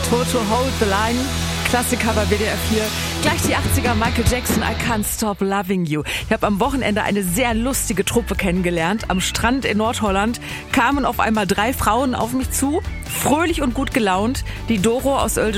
Toto Hold the Line, Klassiker bei WDR 4. Gleich die 80er, Michael Jackson, I Can't Stop Loving You. Ich habe am Wochenende eine sehr lustige Truppe kennengelernt. Am Strand in Nordholland kamen auf einmal 3 Frauen auf mich zu, fröhlich und gut gelaunt. Die Doro aus